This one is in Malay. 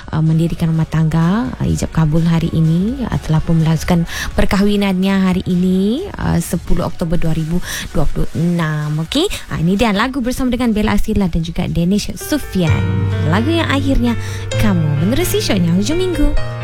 mendirikan rumah tangga, ijab kabul hari ini, telah pun melangsungkan perkahwinannya hari ini, 10 Oktober 2026. Okey, ini dia lagu bersama dengan Bella Asila dan juga Danish Sufian. Lagu yang akhirnya kamu menerusi shownya hujung minggu.